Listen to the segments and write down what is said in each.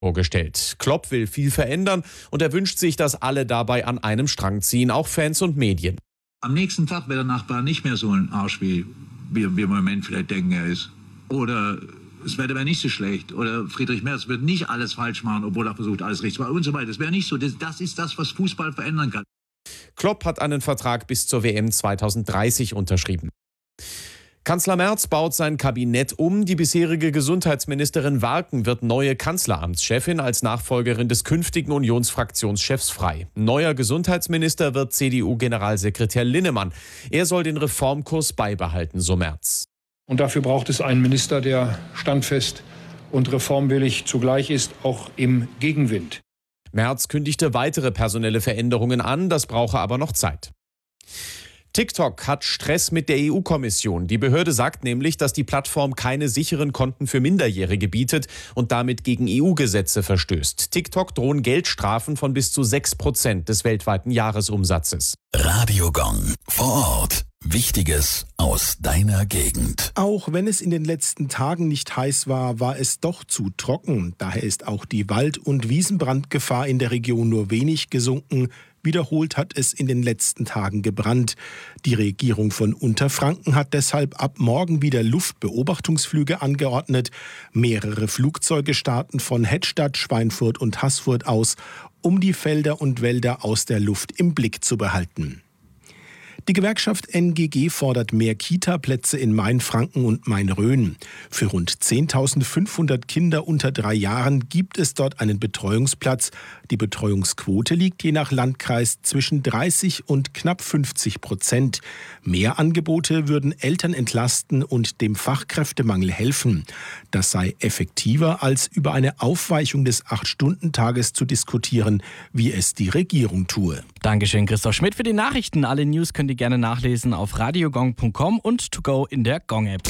vorgestellt. Klopp will viel verändern und er wünscht sich, dass alle dabei an einem Strang ziehen, auch Fans und Medien. Am nächsten Tag wäre der Nachbar nicht mehr so ein Arsch, wie wir im Moment vielleicht denken, er ist. Oder das Wetter wäre nicht so schlecht. Oder Friedrich Merz wird nicht alles falsch machen, obwohl er versucht, alles richtig zu machen und so weiter. Das wäre nicht so. Das ist das, was Fußball verändern kann. Klopp hat einen Vertrag bis zur WM 2030 unterschrieben. Kanzler Merz baut sein Kabinett um. Die bisherige Gesundheitsministerin Warken wird neue Kanzleramtschefin als Nachfolgerin des künftigen Unionsfraktionschefs frei. Neuer Gesundheitsminister wird CDU-Generalsekretär Linnemann. Er soll den Reformkurs beibehalten, so Merz. Und dafür braucht es einen Minister, der standfest und reformwillig zugleich ist, auch im Gegenwind. Merz kündigte weitere personelle Veränderungen an, das brauche aber noch Zeit. TikTok hat Stress mit der EU-Kommission. Die Behörde sagt nämlich, dass die Plattform keine sicheren Konten für Minderjährige bietet und damit gegen EU-Gesetze verstößt. TikTok drohen Geldstrafen von bis zu 6% des weltweiten Jahresumsatzes. Radio Gong vor Ort. Wichtiges aus deiner Gegend. Auch wenn es in den letzten Tagen nicht heiß war, war es doch zu trocken. Daher ist auch die Wald- und Wiesenbrandgefahr in der Region nur wenig gesunken. Wiederholt hat es in den letzten Tagen gebrannt. Die Regierung von Unterfranken hat deshalb ab morgen wieder Luftbeobachtungsflüge angeordnet. Mehrere Flugzeuge starten von Hettstadt, Schweinfurt und Haßfurt aus, um die Felder und Wälder aus der Luft im Blick zu behalten. Die Gewerkschaft NGG fordert mehr Kita-Plätze in Mainfranken und Main-Rhön. Für rund 10.500 Kinder unter 3 Jahren gibt es dort einen Betreuungsplatz. Die Betreuungsquote liegt je nach Landkreis zwischen 30 und knapp 50%. Mehr Angebote würden Eltern entlasten und dem Fachkräftemangel helfen. Das sei effektiver, als über eine Aufweichung des 8-Stunden-Tages zu diskutieren, wie es die Regierung tue. Dankeschön, Christoph Schmidt, für die Nachrichten. Alle News könnt ihr gerne nachlesen auf radiogong.com und to go in der Gong-App.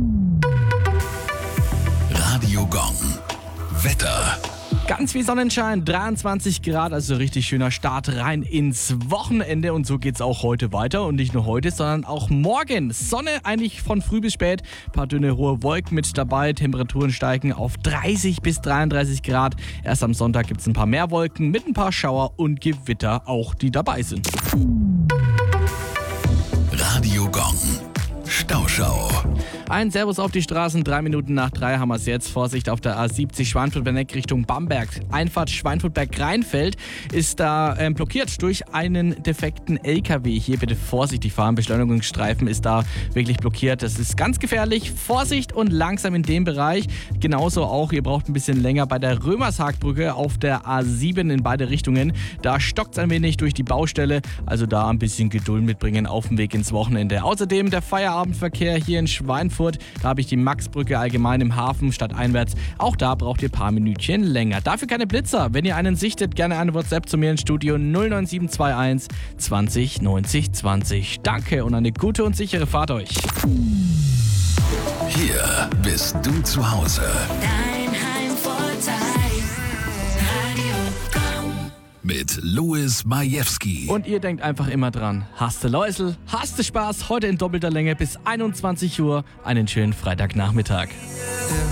Radio Gong. Wetter. Ganz wie Sonnenschein, 23 Grad, also richtig schöner Start rein ins Wochenende. Und so geht's auch heute weiter. Und nicht nur heute, sondern auch morgen. Sonne eigentlich von früh bis spät. Ein paar dünne hohe Wolken mit dabei. Temperaturen steigen auf 30 bis 33 Grad. Erst am Sonntag gibt's ein paar mehr Wolken mit ein paar Schauer und Gewitter auch, die dabei sind. Radio Gong. Stauschau. Ein Servus auf die Straßen, 3 Minuten nach 3 haben wir es jetzt. Vorsicht auf der A70 Schweinfurt-Berneck Richtung Bamberg. Einfahrt Schweinfurt-Berg-Rheinfeld ist da blockiert durch einen defekten LKW. Hier bitte vorsichtig fahren, Beschleunigungsstreifen ist da wirklich blockiert. Das ist ganz gefährlich. Vorsicht und langsam in dem Bereich. Genauso auch, ihr braucht ein bisschen länger bei der Römershagbrücke auf der A7 in beide Richtungen. Da stockt es ein wenig durch die Baustelle, also da ein bisschen Geduld mitbringen auf dem Weg ins Wochenende. Außerdem der Feierabendverkehr hier in Schweinfurt. Da habe ich die Maxbrücke allgemein im Hafen stadteinwärts. Auch da braucht ihr ein paar Minütchen länger. Dafür keine Blitzer. Wenn ihr einen sichtet, gerne eine WhatsApp zu mir ins Studio 09721 20 90 20. Danke und eine gute und sichere Fahrt euch. Hier bist du zu Hause. Dein Heimvorteil. Radio Gong. Mit Louis Majewski. Und ihr denkt einfach immer dran. Hast du Läusel? Hast du Spaß? Heute in doppelter Länge bis 21 Uhr. Einen schönen Freitagnachmittag.